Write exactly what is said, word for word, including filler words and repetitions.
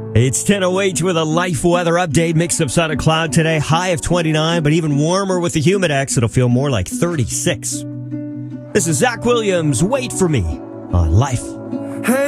It's ten oh eight with a Life weather update. Mix of sun and cloud today. High of twenty-nine, but even warmer with the Humidex. It'll feel more like thirty-six. This is Zach Williams. Wait for me on Life.